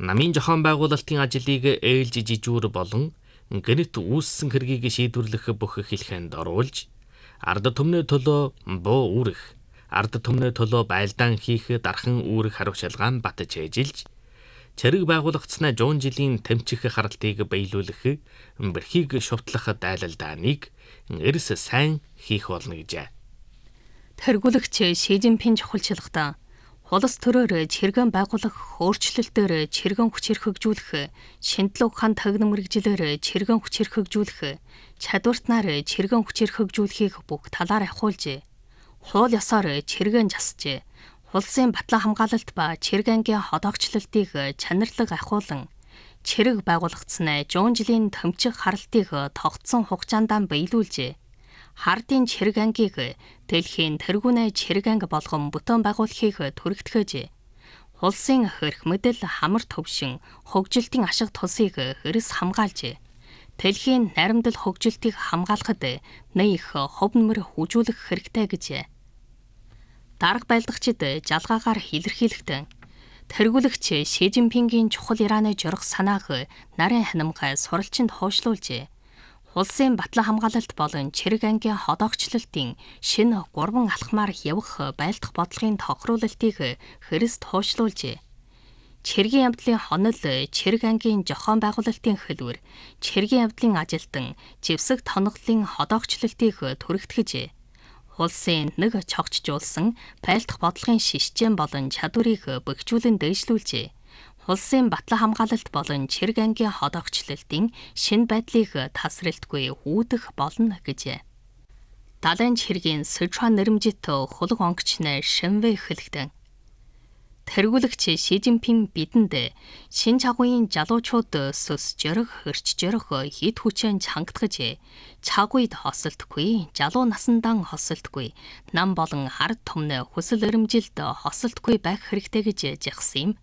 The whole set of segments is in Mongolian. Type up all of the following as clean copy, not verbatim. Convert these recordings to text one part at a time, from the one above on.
Намын зохион байгуулалтын ажлыг ээлж жижүүр болон гэнэт үүссэн хэргийг шийдвэрлэх бүх хэлхэнд оруулж, ард түмний төлөө буу үүрэх, ард түмний төлөө байлдаан хийх дархан үүрэх хариуцлагаан батж ээжилж, цэрэг байгуулагдсанаа 100 жилийн тэмцэх харалтыг биелүүлэх, бэрхийг шувтлах дайлалдааныг эрс сайн хийх болно гэжээ. Тэргүүлэгч Ши Жинпин чухалчилгахдаа улс төрөөр чиргэн байгуулах өөрчлөлтөөр чиргэн хүчээр хөгжүүлэх, шинжлэх ухаан тагнам мэрэгжилээр чиргэн хүчээр хөгжүүлэх, чадвартнаар чиргэн хүчээр хөгжүүлэхийг бүх талаар ахиулжээ. Хууль ёсоор чиргэн засжээ. Улсын батлан хамгаалалт ба чирэг ангийн ходоогчлолтыг чанарлаг ахиулан, чирэг байгуулагдсан 100 жилийн томчих харалтыг тогтсон хугацаанд биелүүлжээ. Хардын чирэг ангийг дэлхийн тэргүүнээ чирэг анги болгон бүтэн байгуулахыг түрэгтгэжээ. Улсын хөрх мэдэл хамар төвшин хөгжилтийн ашиг тусыг эрс хамгаалжээ. Дэлхийн наримдал хөгжилтийг хамгаалахад нэг хөв нэмэр хүжүүлэх хэрэгтэй гэжээ. Дарга байлдагчид жалгаагаар илэрхийлэхдээ тэргүүлэгч Ши Жинпингийн чухал Ираны журах санааг нарын ханамгай суралцинд хойшлуулжээ. Улсын батлан хамгаалалт болон чирэг ангийн ходоогчлолтын шинэ 3 алхмаар явах байлдах бодлогын тохируулалтыг Христ хойшлуулжээ. Чиргийн явдлын хонол чирэг ангийн зохион байгуулалтын хэлбэр, чиргийн явдлын ажилтан, живсэг тоноглолын ходоогчлолтыг түрэгтгэжээ. Улсын нэг цогцжуулсан байлдах бодлогын шишжээн болон чадварыг бэхжүүлэн дээшлүүлжээ. Улсын батлан хамгаалалт болон чирэг ангийн ходоогчлолтын шинэ байдлыг тасралтгүй үүдэх болно гэжээ. Далайн чиргийн Сычуан нэрмжит хулг онгочны Шэнвэй хэлэхдээ тэргүүлэгч Ши Жинпин бидэнд шин чагуйн залуучууд сүс жөрөх, хөрч жөрөх хит хүчээр чангатгаж, чагуйд хосолтгүй, залуу насандан хосолтгүй, нам болон ард түмний хүсэл эрмжилд хосолтгүй байх хэрэгтэй гэж зэгсэн юм.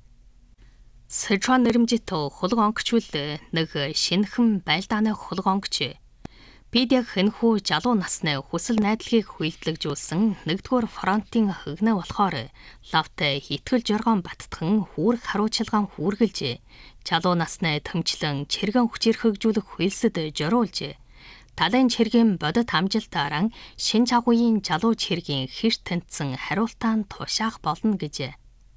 Сычуан нэрмжит хулг онгочвол нэг шинэхэн байлдааны хулг онгоч. Бид яг хэнхүү залуу насны хүсэл найдлагыг хүлдлэгжүүлсэн 1-р фронтын хөгнөө болохоор лавтай итгэл жоргон баттхан хүүрэх хариуцлагаан хүүргэлж, залуу насны төмчлөн чиргэн хүчээр хөгжүүлэх хөлсөд жороулж, талын чиргийн бодит амжилтаараа шин чагуйн залуу чиргийн хэрт тэнцсэн хариултаан тушаах болно гэжээ.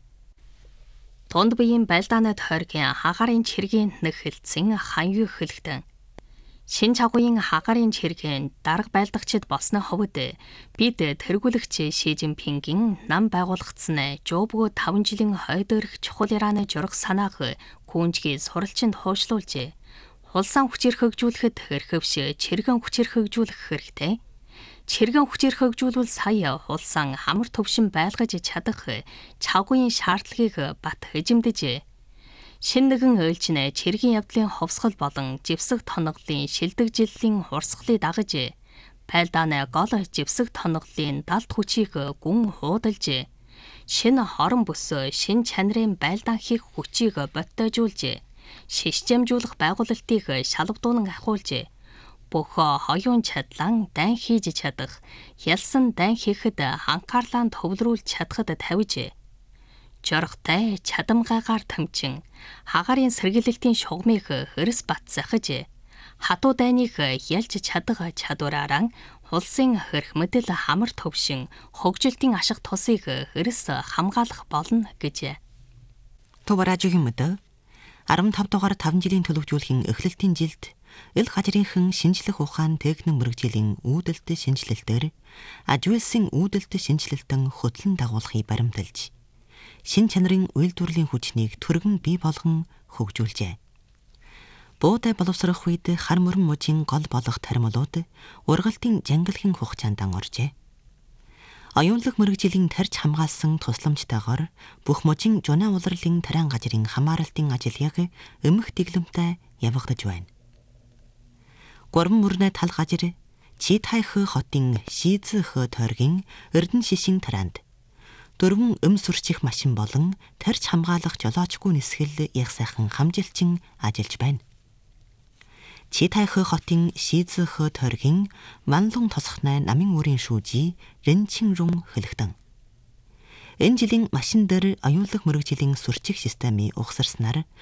Тунд биеийн байлдааны тойргийн хагарын чиргийн нэг хэлцэн ханью хэлэхдээ шин чагуйн хагарын чиргийн дарга байлдагчид болсны хувьд бид тэргүүлэгч Ши Жинпингийн нам байгуулагдсан жөөгөө 5 жилийн хойд өрх чухал Ираны журах санааг гүнжгий суралцинд хойшлуулжээ. Улсан хүчээр хөгжүүлэхэд хэрхэвш чиргэн хүчээр хөгжүүлэх хэрэгтэй. Чиргэн хүчээр хөгжүүлвэл сая улсан хамар төвшин байлгаж чадах чагуйн шаардлагыг бат хэжимдэж, шин нэгэн ойлжнэ чиргийн явдлын ховсгол болон живсэг тоноглолын шилдэгжиллийн хурсгалыг дагаж, байлдааны гол живсэг тоноглолын далд хүчийг гүн хуудалж, шин хорон бүс шин чанарын байлдаан хийх хүчийг боттойжуулж, шишжэмжүүлэх байгуулалтыг шалгадуунан ахиулж, бүх хоёрын чадлан дан хийж чадах, ялсан дан хийхэд анхаарлаа төвлөрүүлж чадхад тавьж, жорхтой чадамгайгаар томчин хагарын сэргийлэлтийн шугамыг хөрс бат захиж, хатуу дайныг ялж чадах чадвараараа улсын хөрх мэдэл хамар төвшин хөгжилтийн ашиг тусыг хөрс хамгаалах болно гэжээ. Товаражгийн мэдээ 15 дугаар 5 жилийн төлөвжүүлэхийн эхлэлтийн жилд ил хажрынхан шинжлэх ухаан техник мэрэгжлийн үүдэлт шинжилэлтээр ажуулсан үүдэлт шинжилэлтэн хөтлөн дагуулахыг баримталж, шин чанарын үйлдвэрлэлийн хүчнийг түргэн бий болгон хөгжүүлжээ. Буудай боловсрох үед хар мөрөн мужийн гол болох таримлууд ургалтын жангилхийн хугацаанд оржээ. Оюунлаг мэрэгжлийн тарж хамгаалсан тусламжтайгаар бүх мужийн жунаа улирлын тариан газрын хамааралтын ажлыг эмх дэглэмтэй явагдаж байна. Гурван мөрнө тал газар Читайх хотын Шизх тойргийн Эрдэнэ шишин тараанд 4 сүрчих машин болон тарж хамгаалах жолоочгүй нисгэл яг сайхан хамжилчин ажиллаж байна. Читайх хотын Шизх тойргийн Манлун тосхнай намын үрийн шүүжи Рэнчин рун хэлэхдээ энэ жилийн машин дээр оюунлаг мэрэгжлийн сүрчих системийг угсарснаар